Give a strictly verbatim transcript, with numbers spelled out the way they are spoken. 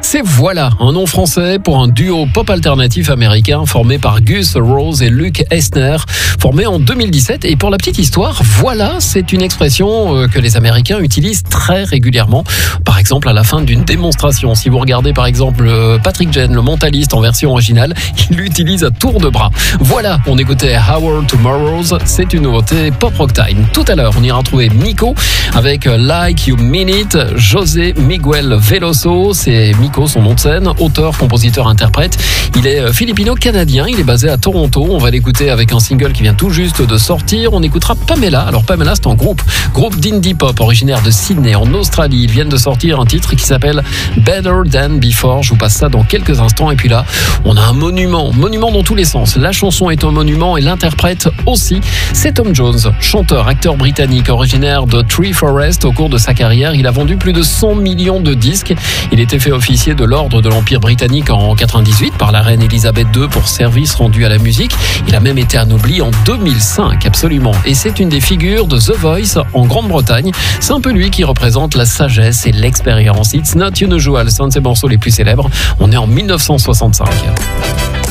C'est Voilà, un nom français pour un duo pop alternatif américain formé par Gus Rose et Luke Eisner, formé en deux mille dix-sept. Et pour la petite histoire, voilà, c'est une expression que les Américains utilisent très régulièrement. Par exemple, à la fin d'une démonstration. Si vous regardez par exemple Patrick Jenn, le mentaliste en version originale, il l'utilise à tour de bras. Voilà, on écoutait Our Tomorrows, c'est une nouveauté Pop Rock Time. Tout à l'heure, on ira retrouver Miko avec Like You Mean It, José Miguel Veloso, c'est Miko, son nom de scène, auteur, compositeur, interprète. Il est philippino-canadien, il est basé à Toronto. On va l'écouter avec un single qui vient tout juste de sortir. On écoutera Pamela. Alors Pamela, c'est un groupe, groupe d'indie pop originaire de Sydney en Australie. Ils viennent de sortir un titre qui s'appelle Better Than Before. Je vous passe ça dans quelques instants. Et puis là, on a un monument, monument dans tous les sens. La chanson est un monument et l'interprète aussi. C'est Tom Jones, chanteur, acteur britannique originaire de Tree Forest. Au cours de sa carrière, il a vendu plus de cent millions de disques. Il était fait officier de l'ordre de l'Empire britannique en quatre-vingt-dix-huit par la reine Elisabeth deux pour service rendu à la musique. Il a même été anobli en deux mille cinq, absolument. Et c'est une des figures de The Voice en Grande-Bretagne. C'est un peu lui qui représente la sagesse et l'expérience. It's Not Unusual, c'est un de ses morceaux les plus célèbres. On est en mille neuf cent soixante-cinq.